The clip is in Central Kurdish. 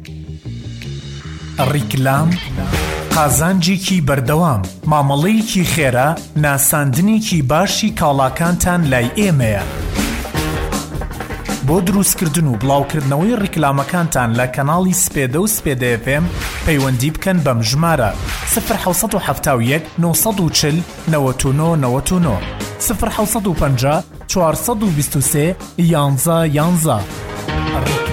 ڕیکلام قازانجێکی بەردەوام، مامەڵەیەکی خێرا، ناساندنێکی باشی کاڵاکانتان لای ئێمەیە. بۆ دروستکردن و بڵاوکردنەوەی ڕیکلامەکانتان لە کەناڵی سپێدە و سپێدە FM پەیوەندی بکەن بەم ژمارە 0871 940 99 99 0850 423 11 11.